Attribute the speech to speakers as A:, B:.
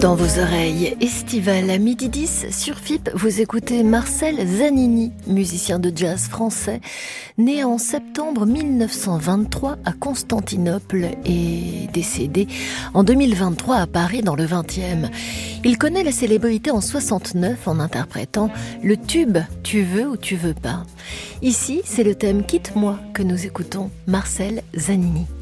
A: Dans vos oreilles estivales à midi 10 sur FIP, vous écoutez Marcel Zanini, musicien de jazz français, né en septembre 1923 à Constantinople et décédé en 2023 à Paris dans le 20e. Il connaît la célébrité en 69 en interprétant le tube « Tu veux ou tu veux pas ». Ici, c'est le thème « Quitte-moi » que nous écoutons, Marcel Zanini.